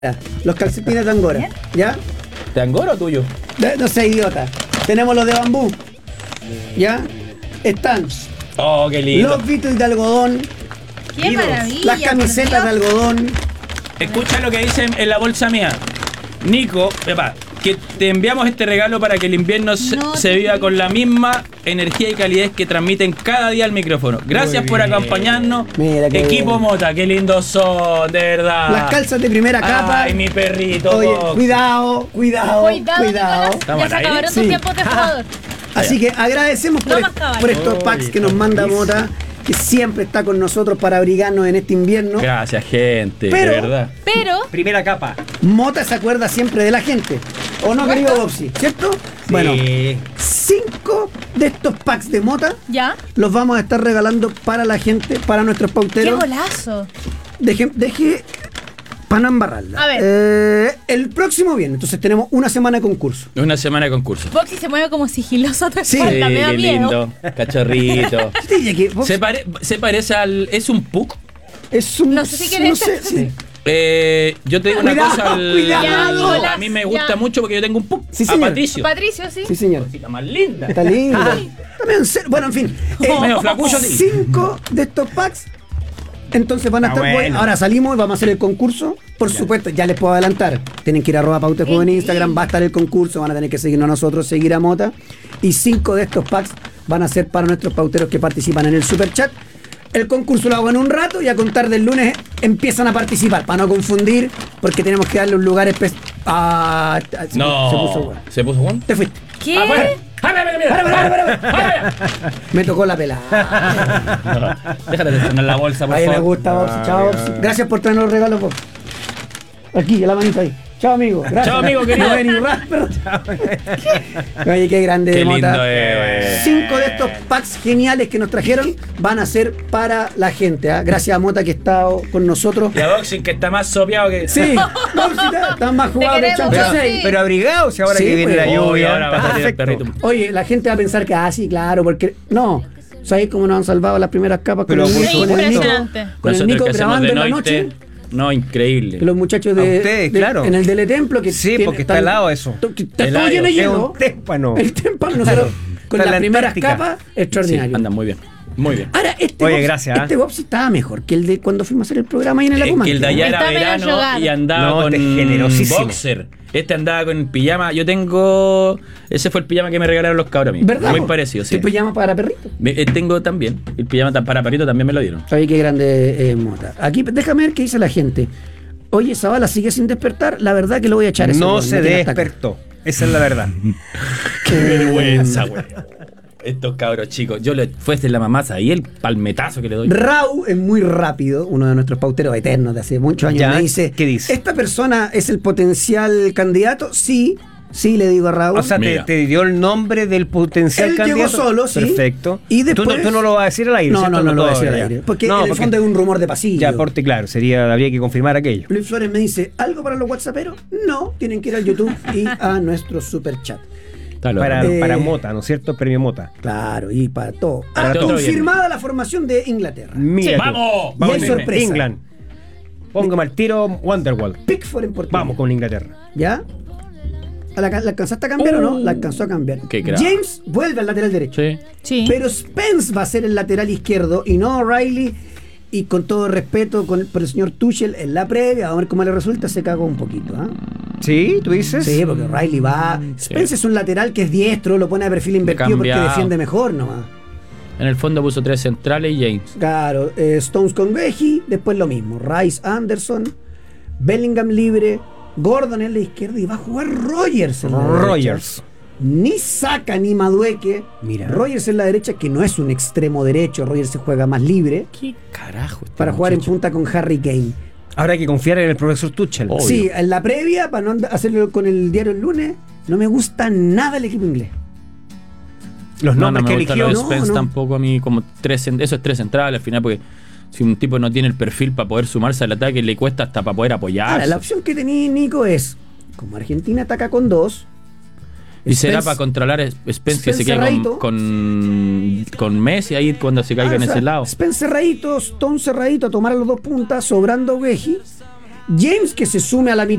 Los calcetines de Angora, ¿ya? ¿De Angora o tuyo? No sé, idiota. Tenemos los de bambú, ¿ya? Están Oh, qué lindo. los Beatles de algodón, ¡Qué maravilla! las camisetas de algodón. Escucha lo que dice en la bolsa mía. Nico, que te enviamos este regalo para que el invierno se viva con la misma energía y calidez que transmiten cada día al micrófono. Gracias por acompañarnos. Mira qué Equipo bien. Mota, qué lindos son, de verdad. Las calzas de primera capa. Ay, mi perrito. Oye, Box. cuidado. Nicolás, Estamos ya se al aire. acabaron Sí. tus tiempos de jugador. Así que agradecemos por, Tomás Caballo. por estos packs que nos manda Mota, que siempre está con nosotros para abrigarnos en este invierno. Gracias, gente, Pero- de verdad. Pero, Primera capa. Mota se acuerda siempre de la gente. ¿O no, querido Bobsy? ¿Cierto? Bueno, 5 de estos packs de Mota ya. los vamos a estar regalando para la gente, para nuestros ¡Qué pauteros. golazo! Deje para no embarrarla. A ver. El próximo viernes, entonces tenemos una semana de concurso. Una semana de concurso. Boxy se mueve como sigiloso a tu Sí. espalda, me da qué miedo. lindo. Cachorrito. Yo te diría que vos- Se parece al... ¿Es un puck? es un. No sé si querés- No sé, sí. Yo te digo una Cuidado, cosa. cuidado. Ya, Nicolás, A mí me gusta ya. mucho porque yo tengo un puck. Sí, a señor. Patricio. Patricio, sí. Sí, señor. Cosita más linda. Está lindo. También, bueno, en fin. Medio flacucho, sí. 5 de estos packs. Entonces van a estar. bueno. Ahora salimos y vamos a hacer el concurso. Por supuesto, ya les puedo adelantar. Tienen que ir a @pautejuego en Instagram. Va a estar el concurso. Van a tener que seguirnos a nosotros, seguir a Mota. Y 5 de estos packs van a ser para nuestros pauteros que participan en el super chat. El concurso lo hago en un rato y a contar del lunes empiezan a participar. Para no confundir, porque tenemos que darle un lugar especial. No. Se puso bueno. ¿Se puso Juan? Te fuiste. ¿Qué? ¡Afuera! ¡Para! Me tocó la pelada. Déjate de sonar la bolsa, por Ahí me favor. gusta, Bobsy. Chao, Bobsy. Gracias por traernos los regalos, Bobsy. Aquí, a la manita ahí. Chao, amigo. Gracias. Chao, amigo, querido. No vení, pero... Oye, qué grande Qué de Mota. lindo es. 5 de estos packs geniales que nos trajeron van a ser para la gente. ¿Ah? Gracias a Mota que está con nosotros. Y a Boxing, que está más sopeado que... Sí, Bobsy está más jugado que el queremos, chancho Bobsy. 6. Pero abrigados ahora Sí, que viene pues. la Obvio, lluvia. ahora va a Está salir el perfecto. perrito. Oye, la gente va a pensar que, sí, claro, porque... No. ¿Sabes cómo nos han salvado las primeras capas Pero con el, por con el Nico? impresionante. Con el Nosotros Nico que hacemos grabando de en la noche. noche. No, increíble. Que los muchachos A ustedes, claro. en el Teletemplo que Sí, porque está helado eso. Está Helado. todo lleno de Es hielo. un témpano. El témpano, nosotros con Está en las la primeras Antártica. capas, Sí, extraordinario. andan muy bien. Muy bien. Ahora, este Oye, Bobsy- gracias, Este Bobsy estaba mejor que el de cuando fuimos a hacer el programa ahí en el Que Apumante. el de allá era Está medio verano enjugado. y andaba No, con este es generosísimo. boxer. Este andaba con pijama. Yo tengo... Ese fue el pijama que me regalaron los cabros a mí. ¿Verdad? Muy po? parecido, sí. ¿Te pijama para perrito? Tengo también. El pijama para perrito también me lo dieron. Oye, qué grande Mota. Aquí, déjame ver qué dice la gente. Oye, Zavala sigue sin despertar. La verdad que lo voy a echar. ese No weón, se me tiene hasta acá. despertó. Esa es la verdad. Qué vergüenza, güey. Estos cabros chicos. Fue desde la mamasa y el palmetazo que le doy. Rau es muy rápido, uno de nuestros pauteros eternos de hace muchos años. Ya, Me dice, ¿qué dice? ¿esta persona es el potencial candidato? Sí, sí, le digo a Raúl. O sea, Mira. te dio el nombre del potencial Él llegó candidato. solo, sí. Perfecto. Y después- Tú no lo vas a decir al aire, no, ¿cierto? no, no lo voy a decir al todavía. aire. Porque No, en el fondo es un rumor de pasillo. Ya, aporte claro, habría que confirmar aquello. Luis Flores me dice, ¿algo para los whatsapperos? No, tienen que ir al YouTube y a nuestro super chat. Está loco. Para Mota, ¿no es cierto? Premio Mota. Claro, y para todo. Para Ah, todo. confirmada la formación de Inglaterra. Mira Sí, tú. ¡vamos! Y hay nene. sorpresa. England. Póngame al tiro Wonderwall. Pickford en portería. Vamos con Inglaterra. ¿Ya? ¿La alcanzaste a cambiar o no? La alcanzó a cambiar. Qué crack. James vuelve al lateral derecho. Sí. Sí. Pero Spence va a ser el lateral izquierdo y no O'Reilly. Y con todo respeto por el señor Tuchel en la previa, a ver cómo le resulta, se cagó un poquito. ¿Ah? ¿Sí? ¿Tú dices? Sí, porque O'Reilly va. Spence es un lateral que es diestro, lo pone a perfil invertido porque Cambiado. defiende mejor nomás. En el fondo puso 3 centrales y James. Claro, Stones con Veji, después lo mismo. Rice, Anderson, Bellingham libre, Gordon en la izquierda y va a jugar Rogers en la derecha. Rogers. Ni Saka ni Madueque. Mira. Rogers en la derecha, que no es un extremo derecho. Rogers se juega más libre ¿Qué carajo? este para jugar en muchacho? punta con Harry Kane. Ahora hay que confiar en el profesor Tuchel. Obvio. Sí, en la previa, para no hacerlo con el diario el lunes, no me gusta nada el equipo inglés. Los No, nombres no que me gusta eligió. lo de No, Spence no. tampoco a mí. Como eso es 3 centrales al final, porque si un tipo no tiene el perfil para poder sumarse al ataque, le cuesta hasta para poder Ahora, apoyarse. la opción que tenía Nico es, como Argentina ataca con 2, Y será Spence- para controlar a Spence que se Spence quede cerradito. con Messi ahí cuando se caiga en ese lado. Spence cerradito, Stone cerradito, a tomar a los dos puntas, sobrando Veji. James que se sume a la